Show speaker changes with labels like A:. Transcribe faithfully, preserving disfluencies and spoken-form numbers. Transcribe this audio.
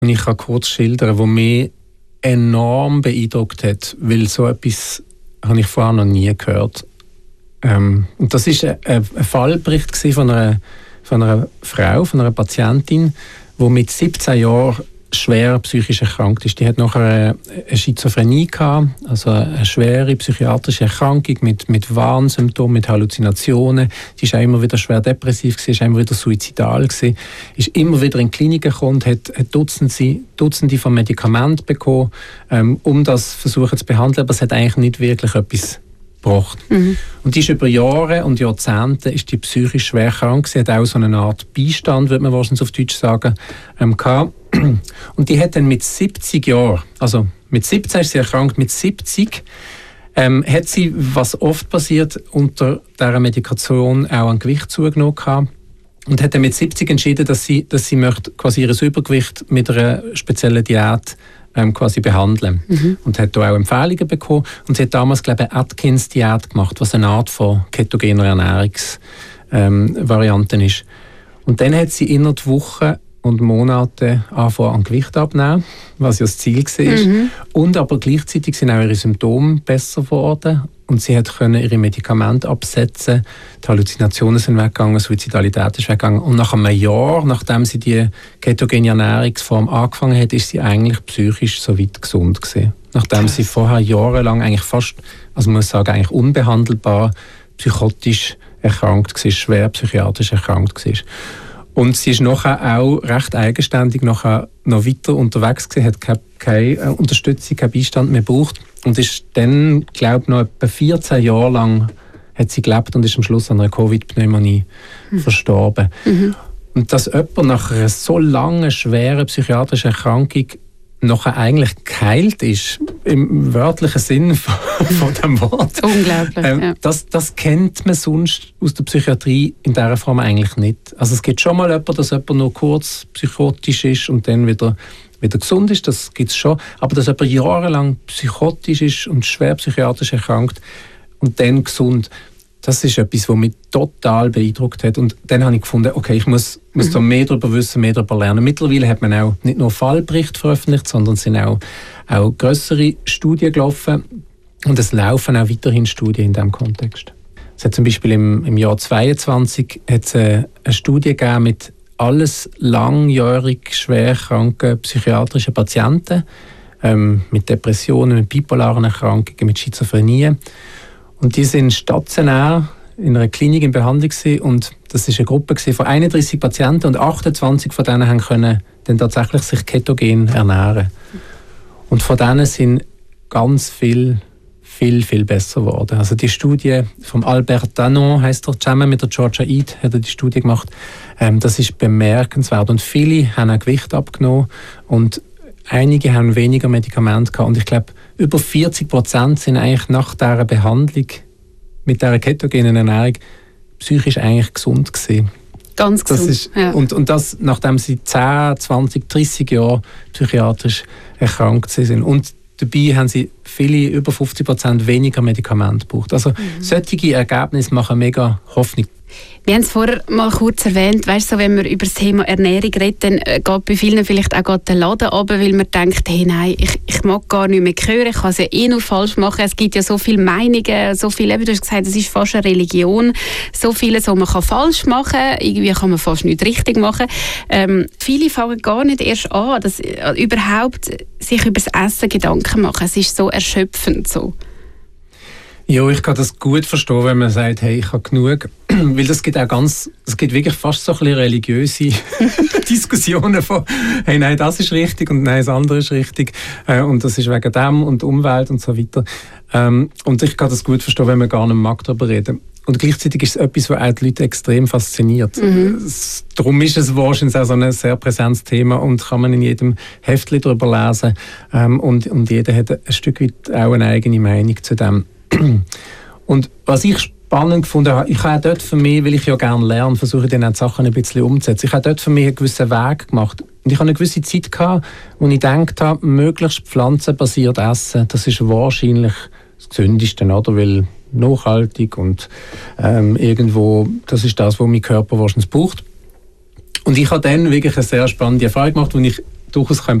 A: Und ich kann kurz schildern, wo mich enorm beeindruckt hat, weil so etwas habe ich vorher noch nie gehört. Ähm, und das war ein, ein Fallbericht von einer, von einer Frau, von einer Patientin, die mit siebzehn Jahren schwer psychisch erkrankt ist. Die hat nachher eine, eine Schizophrenie gehabt, also eine schwere psychiatrische Erkrankung mit, mit Warnsymptomen, mit Halluzinationen. Sie war auch immer wieder schwer depressiv, war immer wieder suizidal, ist immer wieder in Kliniken gekommen, hat, hat Dutzende, Dutzende von Medikamenten bekommen, ähm, um das versuchen zu behandeln, aber es hat eigentlich nicht wirklich etwas gebracht. Mhm. Und die ist über Jahre und Jahrzehnte ist die psychisch schwer krank. Sie hat auch so eine Art Beistand, würde man wahrscheinlich auf Deutsch sagen, ähm, gehabt. Und die hat dann mit siebzig Jahren, also mit siebzehn ist sie erkrankt, mit siebzig ähm, hat sie, was oft passiert, unter dieser Medikation auch an Gewicht zugenommen gehabt. Und hat dann mit siebzig entschieden, dass sie, dass sie möchte quasi ihr Übergewicht mit einer speziellen Diät ähm, quasi behandeln. Mhm. Und hat da auch Empfehlungen bekommen. Und sie hat damals, glaube ich, eine Atkins-Diät gemacht, was eine Art von ketogener Ernährungsvariante ähm, ist. Und dann hat sie innerhalb der Woche und Monate anfangen an Gewicht abnehmen, was ja das Ziel war. Mhm. Und aber gleichzeitig sind auch ihre Symptome besser geworden und sie hat können ihre Medikamente absetzen. Die Halluzinationen sind weggegangen, Suizidalität ist weggegangen. Und nach einem Jahr, nachdem sie die ketogene Ernährungsform angefangen hat, ist sie eigentlich psychisch so weit gesund gewesen. Nachdem sie vorher jahrelang eigentlich fast, also man muss sagen, eigentlich unbehandelbar psychotisch erkrankt war, schwer psychiatrisch erkrankt war. Und sie ist nachher auch recht eigenständig nachher noch weiter unterwegs gewesen, hat keine, keine Unterstützung, keinen Beistand mehr gebraucht und ist dann, glaube ich, noch etwa vierzehn Jahre lang hat sie gelebt und ist am Schluss an einer Covid-Pneumonie mhm. verstorben. Mhm. Und dass jemand nach einer so langen, schweren psychiatrischen Erkrankung nachher eigentlich geheilt ist, im wörtlichen Sinn von, von dem Wort.
B: Unglaublich, ähm, ja.
A: das, das kennt man sonst aus der Psychiatrie in dieser Form eigentlich nicht. Also es gibt schon mal jemanden, dass jemand nur kurz psychotisch ist und dann wieder, wieder gesund ist, das gibt es schon. Aber dass jemand jahrelang psychotisch ist und schwer psychiatrisch erkrankt und dann gesund, das ist etwas, was mich total beeindruckt hat. Und dann habe ich gefunden, okay, ich muss, muss mhm. da mehr darüber wissen, mehr darüber lernen. Mittlerweile hat man auch nicht nur Fallberichte veröffentlicht, sondern es sind auch, auch grössere Studien gelaufen. Und es laufen auch weiterhin Studien in diesem Kontext. Es hat zum Beispiel im, im Jahr zweitausendzweiundzwanzig hat es eine, eine Studie gegeben mit alles langjährig schwer kranken psychiatrischen Patienten, ähm, mit Depressionen, mit bipolaren Erkrankungen, mit Schizophrenie. Und die sind stationär in einer Klinik in Behandlung gewesen, und das war eine Gruppe von einunddreißig Patienten und achtundzwanzig von denen haben können dann tatsächlich sich ketogen ernähren. Und von denen sind ganz viel, viel, viel besser geworden. Also die Studie von Albert Danon, heisst er, zusammen mit der Georgia Eid hat er die Studie gemacht. Ähm, das ist bemerkenswert und viele haben ein Gewicht abgenommen und einige haben weniger Medikamente gehabt. Und ich glaube, über vierzig Prozent sind eigentlich nach dieser Behandlung mit dieser ketogenen Ernährung psychisch eigentlich gesund gewesen.
B: Ganz gesund,
A: das ist,
B: ja.
A: und, und das, nachdem sie zehn, zwanzig, dreissig Jahre psychiatrisch erkrankt sind. Und dabei haben sie viele, über fünfzig Prozent weniger Medikamente gebraucht. Also mhm. solche Ergebnisse machen mega Hoffnung.
B: Wir haben es vorher mal kurz erwähnt, weißt, so, wenn wir über das Thema Ernährung reden, dann äh, geht bei vielen vielleicht auch der Laden runter, weil man denkt, hey, nein, ich, ich mag gar nicht mehr hören, ich kann es ja eh nur falsch machen. Es gibt ja so viele Meinungen, so viele, du hast gesagt, es ist fast eine Religion, so vieles, was man kann falsch machen kann, irgendwie kann man fast nicht richtig machen. Ähm, viele fangen gar nicht erst an, dass, äh, überhaupt sich über das Essen Gedanken machen. Es ist so erschöpfend so.
A: Ja, ich kann das gut verstehen, wenn man sagt, hey, ich habe genug. Weil das gibt auch ganz, es gibt wirklich fast so ein bisschen religiöse Diskussionen von, hey, nein, das ist richtig und nein, das andere ist richtig. Äh, und das ist wegen dem und Umwelt und so weiter. Ähm, und ich kann das gut verstehen, wenn man gar nicht mag darüber reden. Und gleichzeitig ist es etwas, was auch die Leute extrem fasziniert. Mhm. Es, darum ist es wahrscheinlich auch so ein sehr präsentes Thema und kann man in jedem Heftchen darüber lesen. Ähm, und, und jeder hat ein Stück weit auch eine eigene Meinung zu dem. Und was ich spannend gefunden habe, ich habe dort für mich, weil ich ja gerne lerne, versuche ich dann auch die Sachen ein bisschen umzusetzen. Ich habe dort für mich einen gewissen Weg gemacht. Und ich habe eine gewisse Zeit gehabt, wo ich gedacht habe, möglichst pflanzenbasiert essen, das ist wahrscheinlich das Gesündeste, oder? Weil nachhaltig und ähm, irgendwo, das ist das, was mein Körper wahrscheinlich braucht. Und ich habe dann wirklich eine sehr spannende Erfahrung gemacht, wo ich durchaus